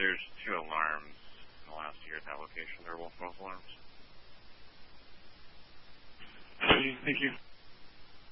there's 2 alarms in the last year at that location. They're both false alarms. Thank you.